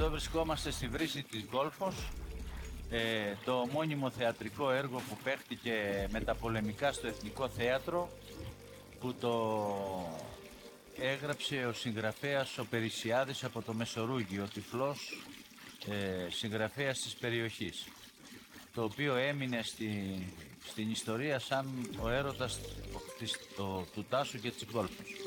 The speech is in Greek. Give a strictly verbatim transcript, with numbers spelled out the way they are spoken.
Εδώ βρισκόμαστε στη βρύση της Γκόλφος, ε, το ομώνυμο θεατρικό έργο που παίχτηκε μεταπολεμικά στο Εθνικό Θέατρο, που το έγραψε ο συγγραφέας ο Περισσιάδης από το Μεσορούγγι, ο τυφλός ε, συγγραφέας της περιοχής, το οποίο έμεινε στη, στην ιστορία σαν ο έρωτας της, το, του Τάσου και της Γκόλφος.